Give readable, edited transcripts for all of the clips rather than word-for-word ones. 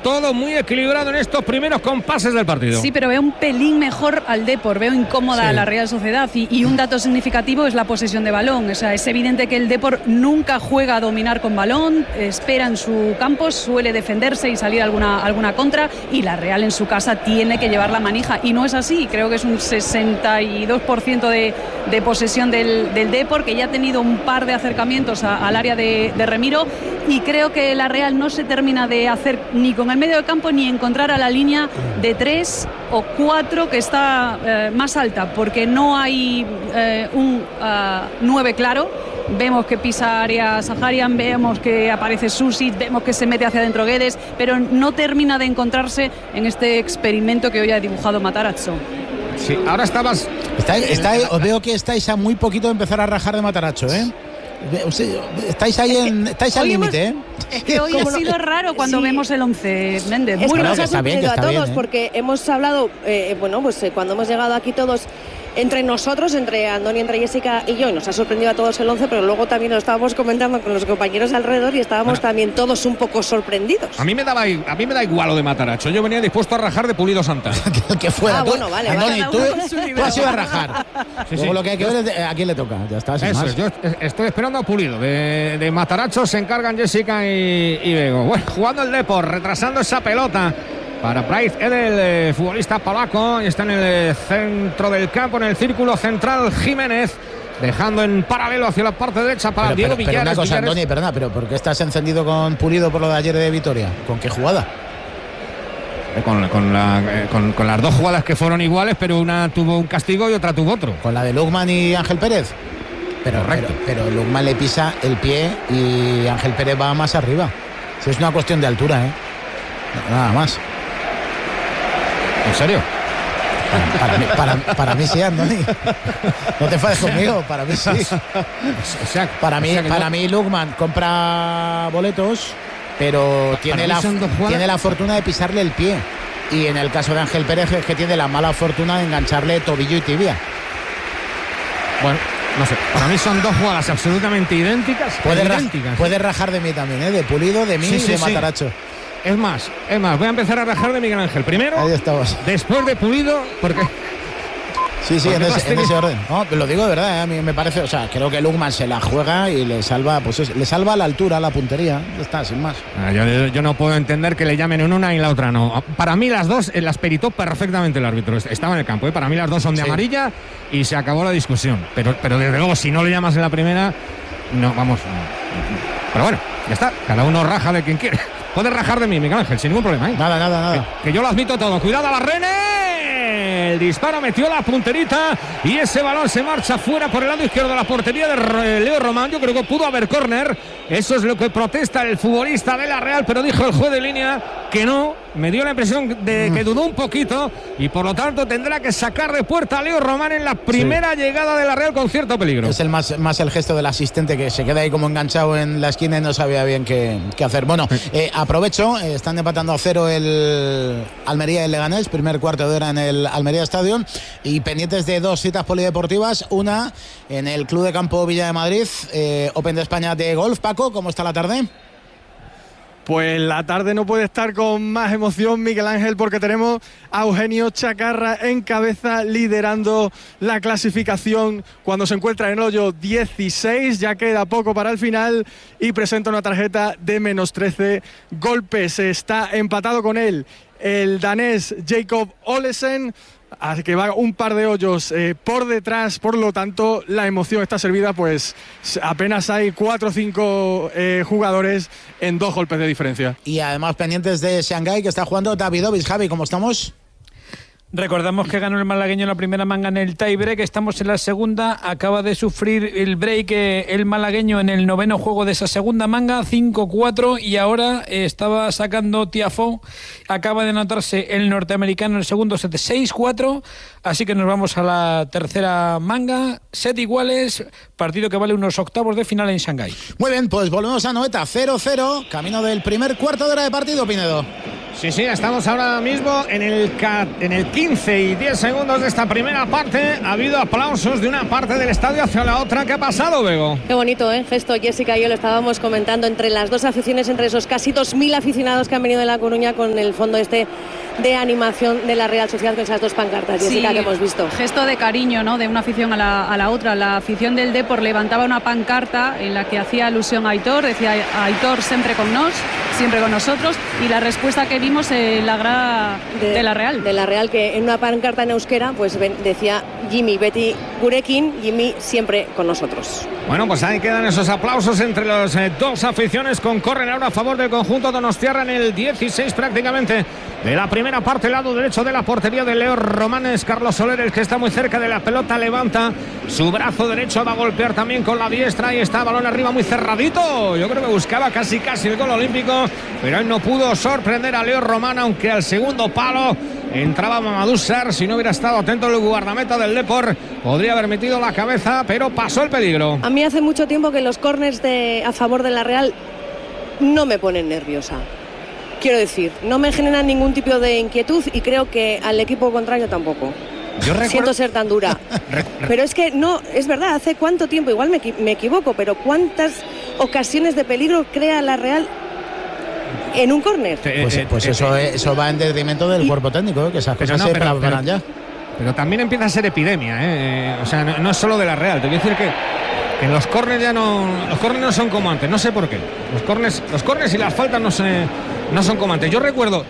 todo muy equilibrado en estos primeros compases del partido. Sí, pero veo un pelín mejor al Depor, veo incómoda a la Real Sociedad y un dato significativo es la posesión de balón. O sea, es evidente que el Depor nunca juega a dominar con balón, espera en su campo, suele defenderse y salir alguna contra, y la Real en su casa tiene que llevar la manija, y no es así. Creo que es un 62% de posesión del Depor, que ya ha tenido un par de acercamientos al área de Remiro, y creo que la Real no se termina de hacer ni con el medio del campo ni encontrar a la línea de 3 o 4 que está más alta, porque no hay un 9 claro. Vemos que pisa área Saharian, vemos que aparece Susic, vemos que se mete hacia adentro Guedes, pero no termina de encontrarse en este experimento que hoy ha dibujado Matarazzo. Sí, ahora estabas... Os veo que estáis a muy poquito de empezar a rajar de Matarazzo, ¿eh? Estáis ahí estáis al límite, ¿eh? Es que hoy ha sido raro cuando vemos el 11, Méndez. Es que nos ha sorprendido a todos, bien, ¿eh? porque hemos hablado, cuando hemos llegado aquí todos, entre nosotros, entre Andoni, entre Jessica y yo, y nos ha sorprendido a todos el 11, pero luego también lo estábamos comentando con los compañeros alrededor y estábamos también todos un poco sorprendidos. A mí me da igual lo de Matarazzo. Yo venía dispuesto a rajar de Pulido Santana. que fuera. Bueno, vale. Andoni, tú has ido a rajar. Luego lo que hay que ver es a quién le toca. Ya está, sin Eso más. es, yo estoy esperando a Pulido. De Matarazzo se encargan Jessica y Bego. Bueno, jugando el Depor, retrasando esa pelota para Bryce Edel, el futbolista polaco, y está en el centro del campo, en el círculo central Jiménez, dejando en paralelo hacia la parte derecha para Diego Villares. Pero una cosa, Andoni, perdona, pero ¿por qué estás encendido con Pulido por lo de ayer de Vitoria? ¿Con qué jugada? Con las dos jugadas que fueron iguales, pero una tuvo un castigo y otra tuvo otro. ¿Con la de Lukman y Ángel Pérez? Pero Lukman le pisa el pie y Ángel Pérez va más arriba. Si es una cuestión de altura, ¿eh? Nada más. ¿En serio? Para mí sí, Andoni. No te enfades conmigo, para mí sí. Para mí Lukman compra boletos, pero tiene la fortuna de pisarle el pie. Y en el caso de Ángel Pérez es que tiene la mala fortuna de engancharle tobillo y tibia. Bueno, no sé, para mí son dos jugadas absolutamente idénticas. Puedes rajar de mí también, ¿eh? De Pulido, de mí y de Matarazzo. Es más, voy a empezar a rajar de Miguel Ángel. Primero, después de Pulido, porque... Sí, en ese orden. No, lo digo de verdad, a mí me parece, o sea, creo que Lukman se la juega y le salva, le salva la altura, la puntería, ya está, sin más. Yo no puedo entender que le llamen en una y la otra no. Para mí las dos las peritó perfectamente el árbitro, estaba en el campo, ¿eh? Para mí las dos son de amarilla y se acabó la discusión. Pero desde luego, si no le llamas en la primera, no, vamos. Pero bueno, ya está, cada uno raja de quien quiere. Puedes rajar de mí, Miguel Ángel, sin ningún problema, ¿eh? Nada. Que yo lo admito todo. Cuidado a la René. El disparo metió la punterita y ese balón se marcha fuera por el lado izquierdo de la portería de Leo Román. Yo creo que pudo haber córner. Eso es lo que protesta el futbolista de la Real, pero dijo el juez de línea que no. Me dio la impresión de que dudó un poquito y por lo tanto tendrá que sacar de puerta a Leo Román en la primera llegada de la Real con cierto peligro. Es más el gesto del asistente, que se queda ahí como enganchado en la esquina y no sabía bien qué hacer. Bueno, aprovecho, están empatando a 0 el Almería y el Leganés, primer cuarto de hora en el Almería Stadium, y pendientes de dos citas polideportivas, una en el Club de Campo Villa de Madrid, Open de España de golf. Paco, ¿cómo está la tarde? Pues la tarde no puede estar con más emoción, Miguel Ángel, porque tenemos a Eugenio Chacarra en cabeza, liderando la clasificación cuando se encuentra en el hoyo 16. Ya queda poco para el final y presenta una tarjeta de -13 golpes. Está empatado con él el danés Jacob Olesen, así que va un par de hoyos por detrás. Por lo tanto, la emoción está servida, pues apenas hay 4 o 5 jugadores en 2 golpes de diferencia. Y además pendientes de Shanghái, que está jugando Davidovich. Javi, ¿cómo estamos? Recordamos que ganó el malagueño en la primera manga en el tiebreak, estamos en la segunda, acaba de sufrir el break el malagueño en el 9º juego de esa segunda manga, 5-4, y ahora estaba sacando Tiafoe, acaba de anotarse el norteamericano en el segundo set 6-4, así que nos vamos a la tercera manga, set iguales, partido que vale unos octavos de final en Shanghái. Muy bien, pues volvemos a Noeta, 0-0, camino del primer cuarto de hora de partido, Pinedo. Sí, estamos ahora mismo en el 15 y 10 segundos de esta primera parte. Ha habido aplausos de una parte del estadio hacia la otra. ¿Qué ha pasado, Bego? Qué bonito, gesto, Jessica y yo lo estábamos comentando entre las dos aficiones, entre esos casi 2.000 aficionados que han venido de La Coruña con el fondo de animación de la Real Sociedad con esas dos pancartas, Jessica, que hemos visto. Gesto de cariño, ¿no?, de una afición a la otra. La afición del Depor levantaba una pancarta en la que hacía alusión a Aitor, decía Aitor siempre con nosotros, y la respuesta que vimos en la grada de la Real. De la Real, que en una pancarta en euskera pues decía Jimmy, Betty gurekin, Jimmy siempre con nosotros. Bueno, pues ahí quedan esos aplausos entre las dos aficiones, con corren ahora a favor del conjunto donostiarra en el 16 prácticamente de la primera parte, lado derecho de la portería de Leo Romanes. Carlos Soler, el que está muy cerca de la pelota, levanta su brazo derecho, va a golpear también con la diestra. Ahí está, balón arriba muy cerradito. Yo creo que buscaba casi el gol olímpico, pero él no pudo sorprender a Leo Román, aunque al segundo palo entraba Mamadou Sarr. Si no hubiera estado atento el guardameta del Depor, podría haber metido la cabeza, pero pasó el peligro. A mí hace mucho tiempo que los córners a favor de la Real no me ponen nerviosa. Quiero decir, no me generan ningún tipo de inquietud, y creo que al equipo contrario tampoco. Siento ser tan dura. Pero es que no, es verdad, hace cuánto tiempo, igual me equivoco, pero cuántas ocasiones de peligro crea la Real en un córner. Pues eso va en detrimento del cuerpo técnico, que esas cosas se preparan ya. Pero también empieza a ser epidemia, o sea, no es solo de la Real. Te quiero decir que los córners ya no son como antes, no sé por qué. Los córners y las faltas no son como antes. Yo recuerdo,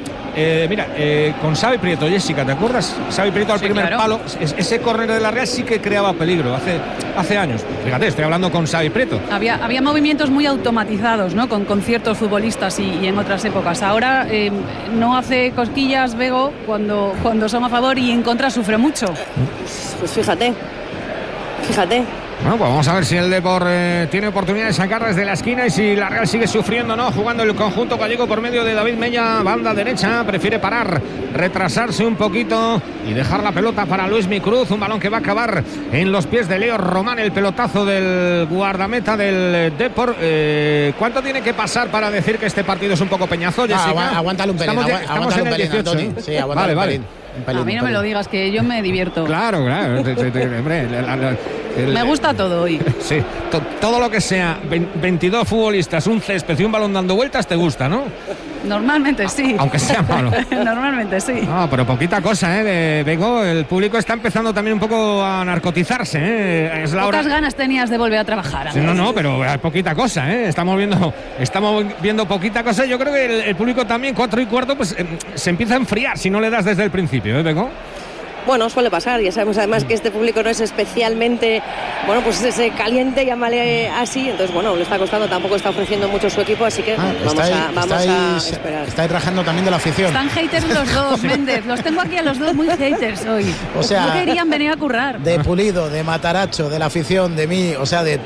con Xavi Prieto, Jessica, ¿te acuerdas? Xavi Prieto al primer palo, ese córner de la Real sí que creaba peligro hace años. Fíjate, estoy hablando con Xavi Prieto. Había movimientos muy automatizados, ¿no?, con ciertos futbolistas y en otras épocas. Ahora no hace cosquillas Bego cuando son a favor, y en contra sufre mucho. Pues fíjate. Bueno, pues vamos a ver si el Depor tiene oportunidad de sacar desde la esquina, y si la Real sigue sufriendo, ¿no?, jugando el conjunto gallego por medio de David Mella, banda derecha. Prefiere parar, retrasarse un poquito y dejar la pelota para Luismi Cruz. Un balón que va a acabar en los pies de Leo Román, el pelotazo del guardameta del Depor. ¿Cuánto tiene que pasar para decir que este partido es un poco peñazo, Jessica? Aguántale un pelín, estamos en el 18, Antoni. Sí, aguántale vale. Un pelín. A mí no me lo digas, que yo me divierto. Claro. Hombre, me gusta todo hoy. Sí, todo lo que sea 22 futbolistas, un césped y un balón dando vueltas, te gusta, ¿no? Normalmente sí. Aunque sea malo. Normalmente sí. No, pero poquita cosa, Bego. El público está empezando también un poco a narcotizarse, Es la hora. Pocas ganas tenías de volver a trabajar. Sí, no, pero poquita cosa, Estamos viendo poquita cosa. Yo creo que el público también, 4:15, pues se empieza a enfriar si no le das desde el principio, Bego. Bueno, suele pasar, ya sabemos además que este público no es especialmente, pues ese caliente, llámale así, entonces le está costando, tampoco está ofreciendo mucho su equipo, así que vamos a esperar. Estáis rajando también de la afición. Están haters los dos, Méndez, los tengo aquí a los dos muy haters hoy. O sea, no querían venir a currar. De Pulido, de Mataracho, de la afición, de mí, o sea, de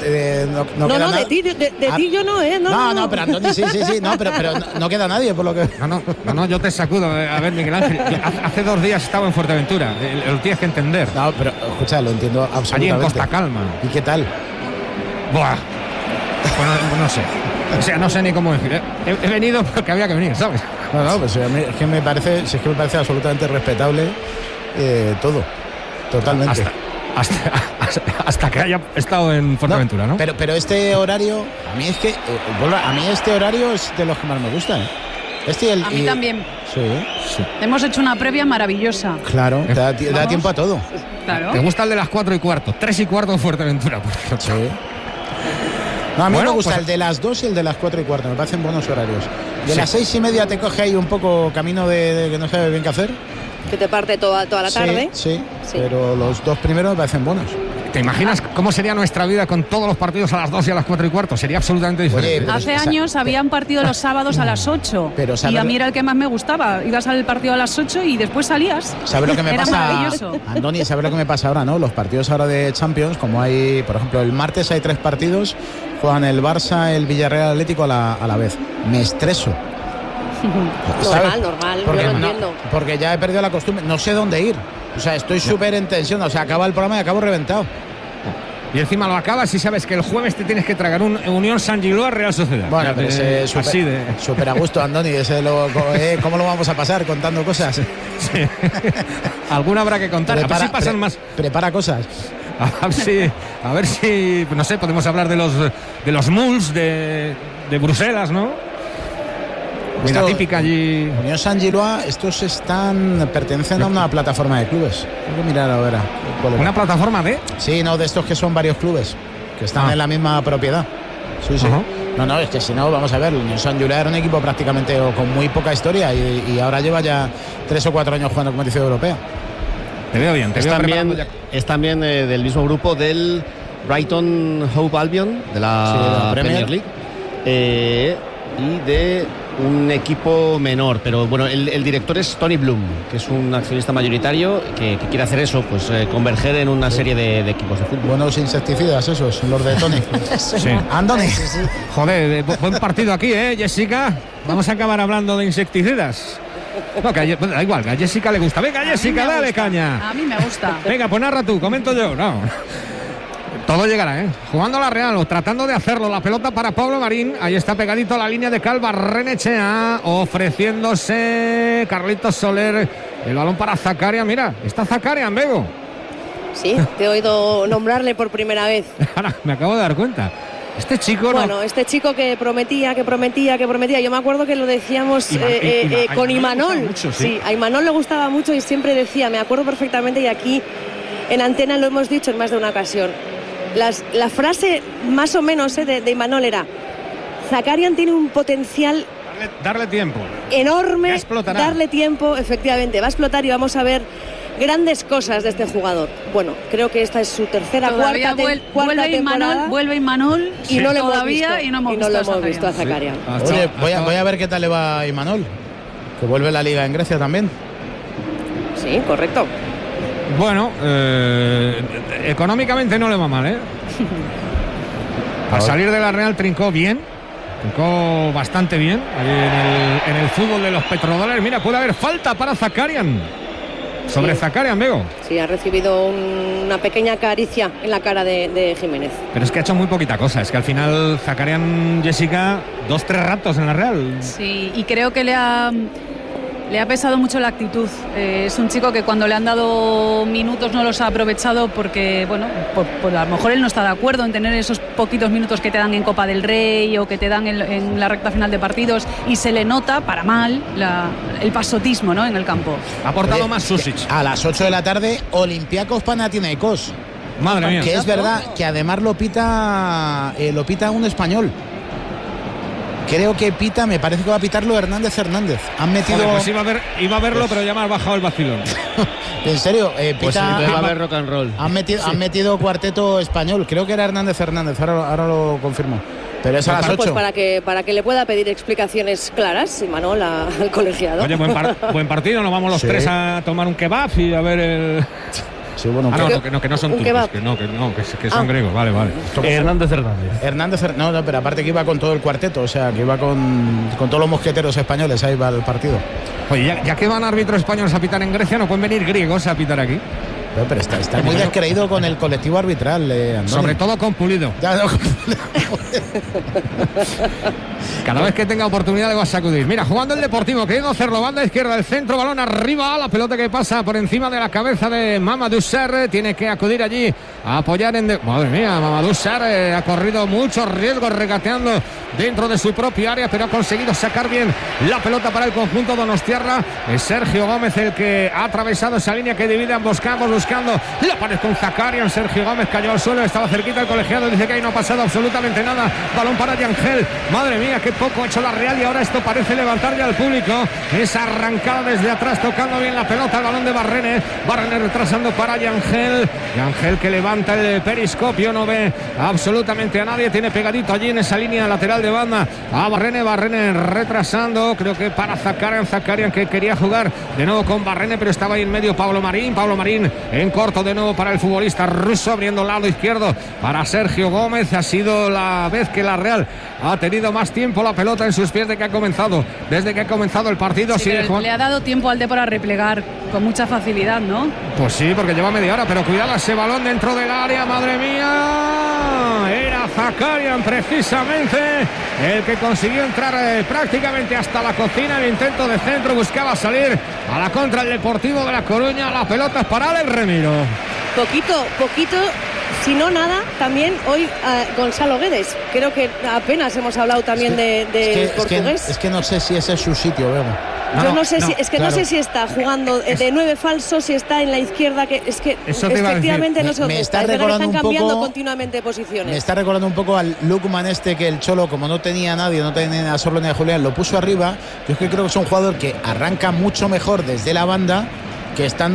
ti yo no, No, pero Antoni, sí, no, pero no queda nadie, por lo que... No, yo te sacudo. A ver, Miguel Ángel, hace 2 días estaba en Fuerteventura. Lo tienes que entender. No, pero escucha, lo entiendo absolutamente. Allí en Costa Calma. ¿Y qué tal? Buah. Bueno, no sé. O sea, no sé ni cómo decir. He venido porque había que venir, ¿sabes? No, pues es que me parece absolutamente respetable todo. Totalmente. Hasta que haya estado en Fuerteventura, ¿no? Pero este horario, a mí este horario es de los que más me gustan. A mí también. Sí. Hemos hecho una previa maravillosa. Claro, da tiempo a todo. Claro. ¿Te gusta el de las 4:15? 3:15 en Fuerteventura, por ejemplo. Sí. No, a mí me gusta el de las 2 y el de las 4:15, me parecen buenos horarios. De las 6:30 te coge ahí un poco camino de que no sabes bien qué hacer. Que te parte toda la tarde. Sí, pero los 2 primeros me parecen buenos. ¿Te imaginas cómo sería nuestra vida con todos los partidos a las 2 y a las 4:15? Sería absolutamente diferente. Oye, hace años había un partido los sábados a las 8. Y a mí era el que más me gustaba. Ibas al partido a las 8 y después salías. ¿Sabes lo que me pasa? Maravilloso. Antoni, ¿sabes lo que me pasa ahora, no? Los partidos ahora de Champions, como hay, por ejemplo, el martes hay 3 partidos, juegan el Barça, el Villarreal Atlético a la vez. Me estreso. Normal, yo lo entiendo. Porque ya he perdido la costumbre, no sé dónde ir. O sea, estoy súper en tensión. O sea, acaba el programa y acabo reventado. y encima lo acabas y sabes que el jueves te tienes que tragar un Unión San Giloa Real Sociedad. Bueno, pero ese súper a gusto, Andoni. ¿Cómo lo vamos a pasar contando cosas? Sí. Alguna habrá que contar. Prepara, a ver si pasan más. Prepara cosas. A ver si, no sé, podemos hablar de los Muls de Bruselas, ¿no? Mira, típica allí. Unión San Giloa, estos pertenecen a una plataforma de clubes. Tengo que mirar ahora. ¿Una plataforma de? Sí, no, de estos que son varios clubes, que están en la misma propiedad. Sí. No, es que si no, vamos a ver, Unión San Giloa era un equipo prácticamente con muy poca historia y ahora lleva ya 3 o 4 años jugando competición europea. Te veo bien, es también del mismo grupo del Brighton Hove Albion, de la Premier League, y de un equipo menor, pero bueno, el director es Tony Bloom, que es un accionista mayoritario que quiere hacer eso, pues converger en una serie de equipos de fútbol. Buenos insecticidas esos, los de Tony. Sí. Andoni. Joder, buen partido aquí, Jessica. Vamos a acabar hablando de insecticidas. No, da igual, que a Jessica le gusta. Venga, Jessica, dale caña. A mí me gusta. Venga, pues narra tú, comento yo. No. Todo llegará, jugando la Real o tratando de hacerlo. La pelota para Pablo Marín. Ahí está pegadito a la línea de Cal. Barrenechea ofreciéndose Carlitos Soler. El balón para Zakaria. Mira, está Zakaria en Bego. Sí, te he oído nombrarle por primera vez. Ahora me acabo de dar cuenta. Este chico este chico que prometía. Yo me acuerdo que lo decíamos con Imanol. Mucho, sí, a Imanol le gustaba mucho y siempre decía, me acuerdo perfectamente, y aquí en antena lo hemos dicho en más de una ocasión. La frase más o menos de Imanol era: Zakarian tiene un potencial darle tiempo enorme, darle tiempo, efectivamente, va a explotar y vamos a ver grandes cosas de este jugador. Bueno, creo que esta es su tercera, cuarta temporada. Vuelve Imanol y no lo hemos visto a Zakarian. Oye, voy a ver qué tal le va a Imanol, que vuelve la Liga en Grecia también. Sí, correcto. Bueno, económicamente no le va mal, Al salir de la Real trincó bastante bien ahí en el fútbol de los petrodólares. Mira, puede haber falta para Zakarian. Sobre Zakarian, Bego. Sí, ha recibido una pequeña caricia en la cara de Jiménez. Pero es que ha hecho muy poquita cosa. Es que al final Zakarian, Jessica, 2-3 ratos en la Real. Sí, y creo que le ha pesado mucho la actitud. Es un chico que cuando le han dado minutos no los ha aprovechado porque, bueno, pues a lo mejor él no está de acuerdo en tener esos poquitos minutos que te dan en Copa del Rey o que te dan en la recta final de partidos, y se le nota para mal el pasotismo, ¿no?, en el campo. Ha aportado más Susic. A las 8 de la tarde, Olympiacos Panathinaikos. Madre mía. Que es verdad que además lo pita un español. Creo que me parece que va a pitarlo Hernández. Han metido. Joder, pues iba a verlo, pero ya me ha bajado el vacilón. En serio, pues sí, va a haber rock and roll. Han metido cuarteto español. Creo que era Hernández. Ahora lo confirmo. Pero es a las 8. Pues para que le pueda pedir explicaciones claras, Imanol, al colegiado. Oye, buen partido. Nos vamos los tres a tomar un kebab y a ver el. Sí, bueno, que no son turcos, que son griegos, vale. Hernández. No, pero aparte que iba con todo el cuarteto, o sea, que iba con todos los mosqueteros españoles, ahí va el partido. Oye, ya que van árbitros españoles a pitar en Grecia, ¿no pueden venir griegos a pitar aquí? Pero está muy descreído con el colectivo arbitral, Andoni. Sobre todo con Pulido. Cada vez que tenga oportunidad le va a sacudir. Mira, jugando el Deportivo, queriendo hacerlo, banda izquierda, el centro, balón arriba, la pelota que pasa por encima de la cabeza de Mamadou Sarr. Tiene que acudir allí a apoyar Madre mía, Mamadou Sarr ha corrido muchos riesgos regateando dentro de su propia área, pero ha conseguido sacar bien la pelota para el conjunto donostiarra. Es Sergio Gómez el que ha atravesado esa línea que divide ambos campos, buscando la pared con Zakarian. Sergio Gómez cayó al suelo, estaba cerquita el colegiado, dice que ahí no ha pasado absolutamente nada. Balón para Yangel. Madre mía, qué poco ha hecho la Real, y ahora esto parece levantar ya al público. Esa arrancada desde atrás, tocando bien la pelota, el balón de Barrene retrasando para Yangel que levanta el periscopio, no ve absolutamente a nadie, tiene pegadito allí en esa línea lateral de banda a Barrene retrasando, creo que para Zakarian que quería jugar de nuevo con Barrene, pero estaba ahí en medio Pablo Marín en corto de nuevo para el futbolista ruso, abriendo el lado izquierdo para Sergio Gómez. Ha sido la vez que la Real ha tenido más tiempo la pelota en sus pies desde que ha comenzado el partido. Sí, le ha dado tiempo al Depor a replegar con mucha facilidad, ¿no? Pues sí, porque lleva media hora, pero cuidado ese balón dentro del área, madre mía. Era Zakarian precisamente el que consiguió entrar prácticamente hasta la cocina. El intento de centro buscaba salir a la contra el Deportivo de La Coruña. La pelota es para Alex Remiro. Poquito, si no nada, también hoy Gonzalo Guedes. Creo que apenas hemos hablado también del portugués. Es que no sé si ese es su sitio, Bego. No sé si está jugando de 9 falso, si está en la izquierda, que es que efectivamente no sé dónde está. Están cambiando continuamente posiciones. Me está recordando un poco al Lukman que el Cholo, como no tenía a nadie, no tenía a Sorlo ni a Julián, lo puso arriba. Yo es que creo que es un jugador que arranca mucho mejor desde la banda que estando